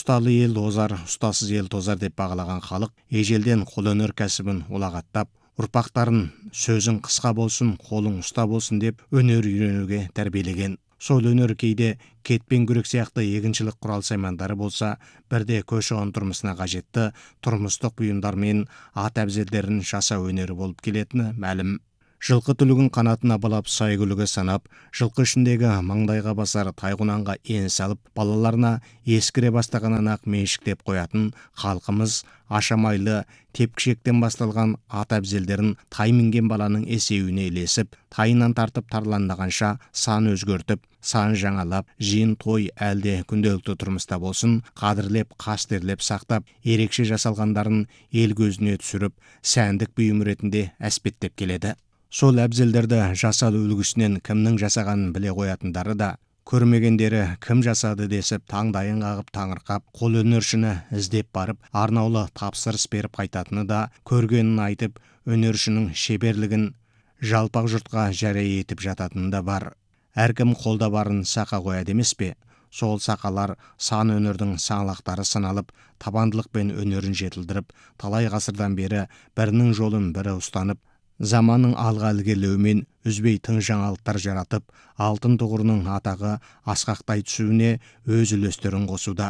Ұсталы ел озар, ұстасыз ел тозар деп бағалаған халық ежелден қолөнер кәсібін ұлағаттап, ұрпақтарын сөзің қысқа болсын, қолың ұста болсын деп өнер үйренуге тәрбиелеген. Сол өнер кейде кетпен күрек сияқты егіншілік құрал саймандары болса, бірде көші-қон тұрмысына қажетті тұрмыстық бұйымдар мен ат әбзелдерін жасау өнері болып келетіні мәлім. Жылқы түлігін қанатына балап, сайгүлігі санап, жылқы ішіндегі маңдайға басар тайғұнанға ен салып, балаларына ескіре бастағаннан ақ меншіктеп қоятын халқымыз ашамайлы тепкішектен басталған ат әбзелдерін тай мінген баланың есеуіне ілесіп, тайынан тартып тарланғанша сан өзгертіп, сан жаңалап, жиын той әлде күнделікті тұрмыста болсын, қадірлеп, қастерлеп сақтап, ерекше жасалғандарын ел көзіне түсіріп, сәндік бұйым ретінде әспеттеп келеді. Сол әбзелдерді жасалу үлгісінен кімнің жасағанын біле қоятындары да, көрмегендері кім жасады десіп таңдайын қағып таңырқап, қолөнершіні іздеп барып, арнаулы тапсырыс беріп қайтатыны да, көргенін айтып, өнершінің шеберлігін жалпақ жұртқа жария етіп жататыны да бар. Әркім қолда барын сақа қояды емес пе? Сол сақалар сан өнердің саңлақтары сыналып, табандылықпен өнерін жетілдіріп, талай ғасырдан бері бірінің жолын бірі ұстанып, заманның алға ілгерілеуімен үзбей тың жаңалықтар жаратып, алтын тұғырының атағы асқақтай түсуіне өз үлестерін қосуда.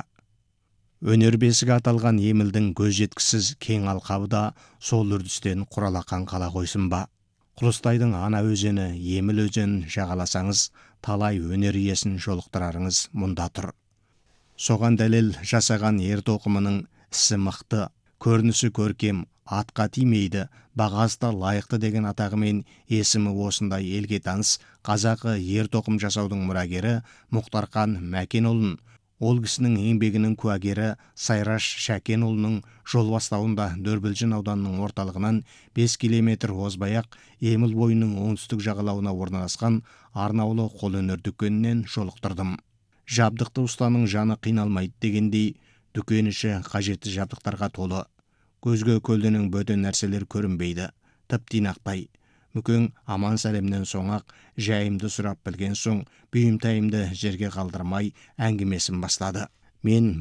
Өнер бесігі аталған емілдің көз жеткісіз кең алқабы да сол үрдістен құралақан қала қойсын ба. Құлыстайдың ана өзені Еміл өзенін жағаласаңыз, талай өнер иесін жолықтырарыңыз мұнда тұр. Соған дәлел жасаған ер тоқымының ісі мықты, көрінісі көркем, атқа тимейді, бағасы да лайықты деген атағымен есімі осындай елге таныс қазақы ер тоқым жасаудың мұрагері Мұхтархан Мәкенұлын, ол кісінің еңбегінің куәгері Сайраш Шәкенұлының жол бастауында Дөрбілжін ауданының орталығынан 5 километр озбай-ақ Еміл бойының оңтүстік жағалауына орналасқан арнаулы қолөнер дүкенінен жолықтырдым. Жабдықты ұстаның жаны қиналмайды дегендей, дүкен іші қажетті жабдықтарға толы. Көзге көлденең бөтен нәрселер көрінбейді, тып-тинақтай. Мүкең аман сәлемнен соң-ақ жайымды сұрап білген соң, бұйымтайымды жерге қалдырмай әңгімесін бастады. Мен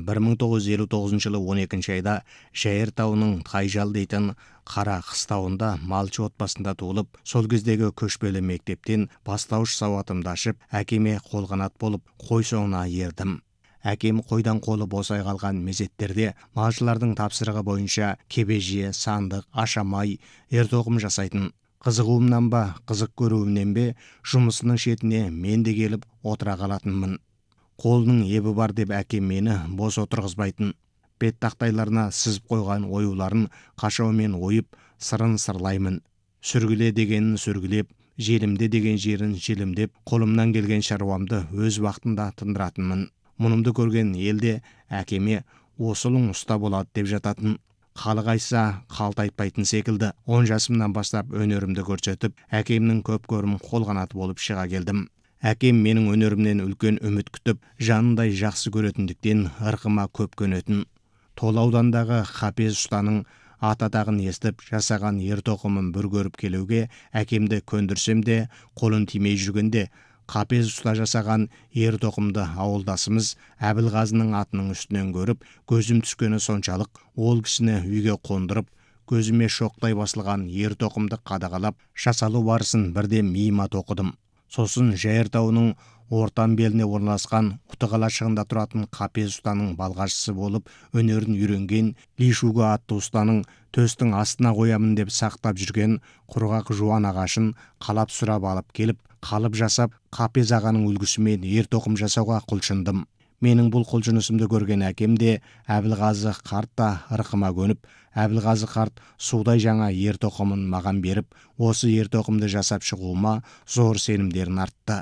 1959 жылы 12 айда Жайыр тауының Тайжал дейтін қара қыстауында малшы отбасында туылып, сол кездегі көшпелі мектептен бастауыш сауатымды ашып, әкеме қолғанат болып қой соңына ердім. Әкем қойдан қолы босай қалған мезеттерде малшылардың тапсырығы бойынша кебеже, сандық, ашамай, ер-тоқым жасайтын. Қызығуымнан ба, қызық көруімнен бе, жұмысының шетіне мен де келіп отыра қалатынмын. Қолының ебі бар деп әкем мені бос отырғызбайтын. Бет тақтайларына сызып қойған оюларын қашаумен ойып, сырын сырлаймын. Сүргіле дегенін сүргілеп, желімде деген жерін желімдеп, қолымнан келген шаруамды өз уақытында тындыратынмын. Мұнымды көрген елде әкеме осылың ұста болады деп жататын. Халық айтса қалт айтпайтын секілді. 10 жасымнан бастап өнерімді көрсетіп, әкемнің көп көрім қолғанаты болып шыға келдім. Әкем менің өнерімнен үлкен үміт күтіп, жанындай жақсы көретіндіктен ырқыма көп көнетін. Тола аудандағы Қапез ұстаның ат атағын естіп, жасаған ер тоқымын бір көріп келуге әкемді көндірсем де, қолын тимей жүргенде, Қапез ұста жасаған ер тоқымды ауылдасымыз Әбілғазының атының үстінен көріп, көзім түскені соншалық, ол кісіні үйге қондырып, көзіме шоқтай басылған ер тоқымды қадағалап, жасалу барысын бірде миыма тоқыдым. Сосын Жайыр тауының ортан беліне орналасқан Құтығалашығында тұратын Қапез ұстаның балғашысы болып өнерін үйренген Лишуга атты ұстаның төстің астына қоямын деп сақтап жүрген құрғақ жуан ағашын қалап сұрап алып келіп, қалып жасап, Қапез ағаның үлгісімен ер тоқым жасауға құлшындым. Менің бұл құлшынысымды көрген әкем де Әбілғазы қарт та ырқыма көніп, Әбілғазы қарт судай жаңа ер тоқымын маған беріп, осы ер тоқымды жасап шығуыма зор сенімдерін артты.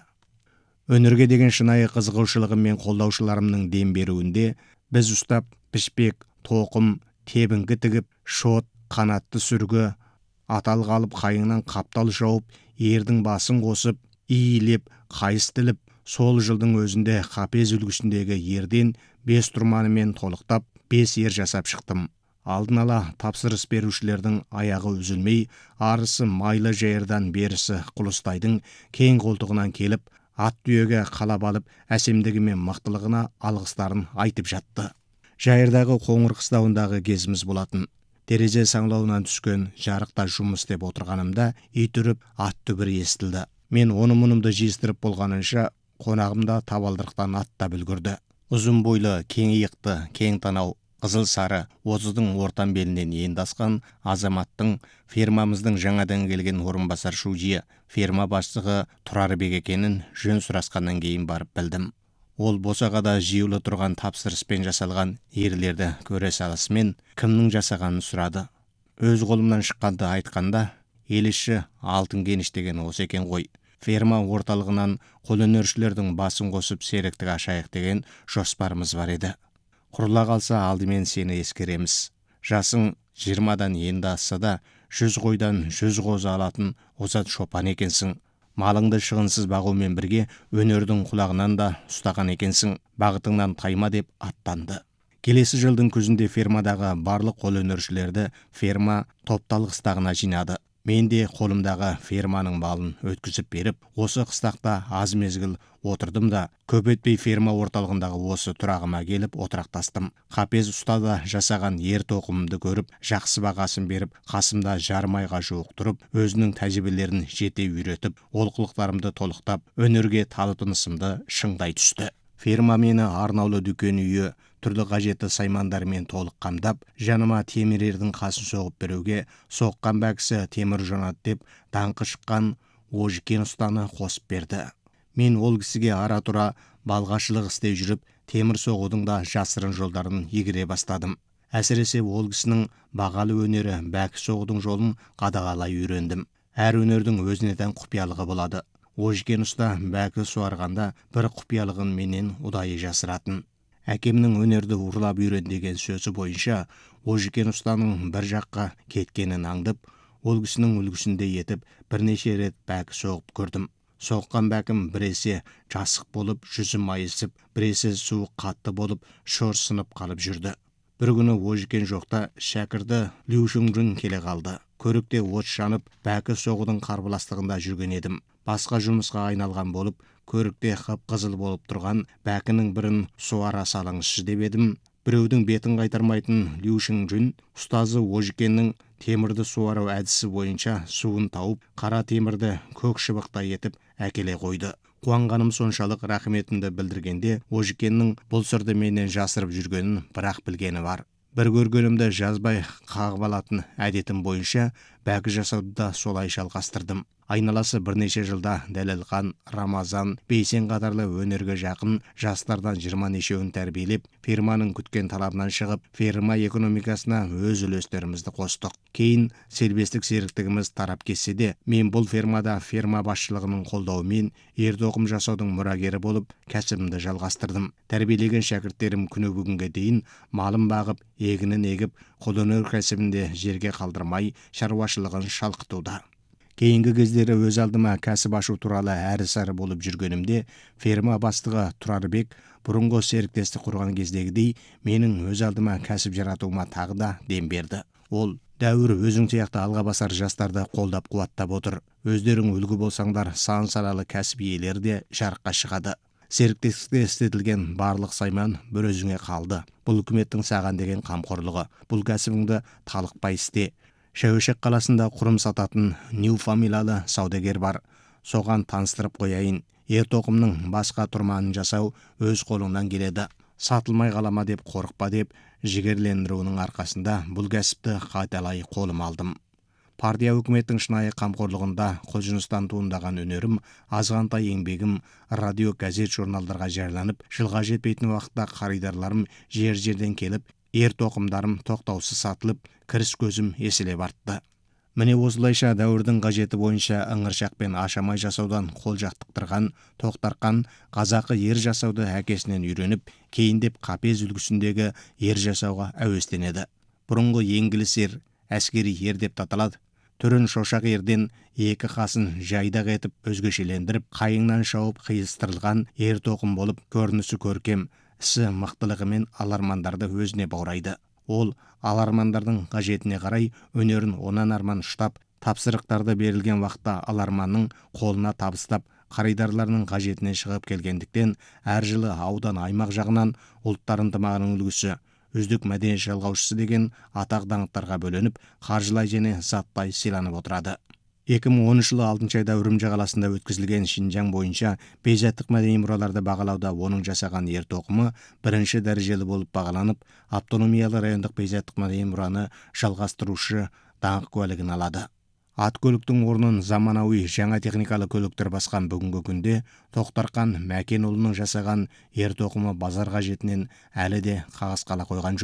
Өнерге деген шынайы қызығушылығым мен қолдаушыларымның дем беруінде біз ұстап, пішпек, тоқым, тебінгі тігіп, шот, қанатты сүргі, атал қалып қайыңнан қаптал жауып, ердің басын қосып, иілеп, қайыс тіліп, сол жылдың өзінде Қапез үлгісіндегі ерден 5 тұрманымен толықтап, 5 ер жасап шықтым. Алдын ала тапсырыс берушілердің аяғы үзілмей, арысы майлы Жайырдан берісі Құлыстайдың кең қолтығынан келіп, ат түйеге қалап алып, әсемдігі мен мықтылығына алғыстарын айтып жатты. Жайырдағы қоңыр қыстауындағы кезіміз болатын. Терезе саңлауынан түскен жарықта жұмыс істеп отырғанымда ит үріп ат дүбірі естілді. Мен оны-мұнымды жиыстырып болғанынша қонағымда табалдырықтан аттап үлгірді. Ұзын бойлы, кең иықты, кең танау, қызыл сары, 30-дың ортан белінен енді асқан азаматтың фермамыздың жаңадан келген орынбасар шужие, ферма басшығы Тұрарбек екенін жөн сұрасқаннан кейін барып білдім. Ол босағада жиылы тұрған тапсырыспен жасалған ерлерді көре салысымен кімнің жасағанын сұрады. Өз қолымнан шыққанды айтқанда, ел іші алтын кеніш деген осы екен ғой. Ферма орталығынан қолөнершілердің басын қосып серіктік ашайық деген жоспарымыз бар еді. Құрыла қалса алдымен сені ескереміз. Жасың 20-дан енді асса да 100 қойдан 100 қозы алатын озат шопан екенсің. Малыңды шығынсыз бағумен бірге өнердің құлағынан да ұстаған екенсің. Бағытыңнан тайма деп аттанды. Келесі жылдың күзінде фермадағы барлық қолөнершілерді ферма топталық қыстағына жинады. Мен де қолымдағы ферманың малын өткізіп беріп, осы қыстақта аз мезгіл отырдым да, көп етпей ферма орталығындағы осы тұрағыма келіп отырақтастым. Қапез ұстада жасаған ер тоқымымды көріп, жақсы бағасын беріп, қасымда жарым айға жуық тұрып, өзінің тәжірибелерін жете үйретіп, олқылықтарымды толықтап, өнерге талпынысымды шыңдай түсті. Ферма мені арнаулы дүкен үйі, түрлі қажетті саймандармен толық қамдап, жаныма темір ердің қасын соғып беруге, соққан бәкісі темір жонат деп даңқы шыққан Ожекен ұстаны қосып берді. Мен ол кісіге ара-тұра балғашылық істей жүріп, темір соғудың да жасырын жолдарын игере бастадым. Әсіресе ол кісінің бағалы өнері бәкі соғудың жолын қадағалай үйрендім. Әр өнердің өзіне тән құпиялығы болады. Ожекен ұста бәкі суарғанда бір құпиялығын менен ұдайы жасыратын. Әкемнің өнерді ұрлап үйрен деген сөзі бойынша, Ожекен ұстаның бір жаққа кеткенін аңдып, ол кісінің үлгісінде етіп, бірнеше рет бәкі соғып көрдім. Соққан бәкім біресе жасық болып, жүзі майысып, біресе суық қатты болып, шорсынып қалып жүрді. Бір күні Ожекен жоқта шәкірді Лю Шыңжун келе қалды. Көрікте от жанып, бәкі соғудың қарбыластығында жүрген едім. Басқа жұмысқа айналған болып, көрікте қып-қызыл болып тұрған бәкінің бірін суара салыңызшы деп едім. Біреудің бетін қайтармайтын Лю Шыңжун ұстазы Ожекеннің темірді суару әдісі бойынша суын тауып, қара темірді көк шыбықтай етіп әкеле қойды. Қуанғаным соншалық рахметімді білдіргенде, Ожекеннің бұл сырды менен жасырып жүргенін бірақ білгені бар. Бір көргенімді жазбай қағып алатын әдетім бойынша бәкі жасауды да солай жалғастырдым. Айналасы бірнеше жылда Дәлелхан, Рамазан, Бейсен қатарлы өнерге жақын жастардан 20 нешеуін тәрбиелеп, ферманың күткен талабынан шығып, ферма экономикасына өз үлестерімізді қостық. Кейін сербестік серіктігіміз тарап кетсе де, мен бұл фермада ферма басшылығының қолдауымен ер тоқым жасаудың мұрагері болып, кәсібімді жалғастырдым. Тәрбиелеген шәкірттерім күні бүгінге дейін малын бағып, егінін егіп, қолөнер кәсібінде жерге қалдырмай шаруашылығын шалқытуда. Кейінгі кездері өз алдыма кәсіп ашу туралы әрі-сәрі болып жүргенімде, ферма бастығы Тұрарбек бұрынғы серіктестік құрған кездегідей менің өз алдыма кәсіп жаратуыма тағы да дем берді. Ол дәуір өзің сияқты алға басар жастарды қолдап қуаттап отыр. Өздерің үлгі болсаңдар, сан салалы кәсіп иелері де жарыққа шығады. Серіктестікте істетілген барлық сайман бір өзіңе қалды. Бұл үкіметтің саған деген қамқорлығы. Бұл кәсібіңді талықпай істе. Шәуешек қаласында құрым сататын Нью фамилиялы саудагер бар. Соған таныстырып қояйын. Ер тоқымның басқа тұрманын жасау өз қолыңнан келеді. Сатылмай қалама деп қорықпа деп жігерлендіруінің арқасында бұл кәсіпті қайталай қолым алдым. Партия үкіметтің шынайы қамқорлығында құлшыныстан туындаған өнерім, азғантай еңбегім радио, газет, журналдарға жарияланып, жылға жетпейтін уақытта қаридарларым жер-жерден келіп, ер тоқымдарым тоқтаусыз сатылып, кіріс көзім еселеп артты. Міне осылайша дәуірдің қажеті бойынша ыңыршақпен ашамай жасаудан қол жақтықтырған Тоқтарқан қазақы ер жасауды әкесінен үйреніп, кейіндеп қапез үлгісіндегі ер жасауға әуестенеді. Бұрынғы еңгіліс ер, әскери ер деп аталады. Түрін шошақ ерден екі қасын жайдақ етіп өзгешелендіріп, қайыңнан шауып қиыстырылған ер тоқым болып, көрінісі көркем, ісі мықтылығымен алармандарды өзіне баурайды. Ол алармандардың қажетіне қарай өнерін онан арман ұштап, тапсырықтарды берілген уақытта аларманның қолына табыстап, қаридарларының қажетіне шығып келгендіктен, әр жылы аудан аймақ жағынан ұлттар ынтымағының үлгісі, үздік мәдениет жалғаушысы деген атақ даңқтарға бөленіп, қаржылай және заттай сыйланып отырады. 2010 жылы 6 айда Үрімжі қаласында өткізілген Шинжаң бойынша бейзаттық мәдени мұраларды бағалауда оның жасаған ертоқымы бірінші дәрежелі болып бағаланып, автономиялы райондық бейзаттық мәдени мұраны жалғастырушы даңқ куәлігін алады. Ат көліктің орнын заманауи жаңа техникалы көліктер басқан бүгінгі күнде Тоқтархан Мәкенұлының жасаған ертоқымы базар қажетінен әлі де қағаз қала қойған жоқ.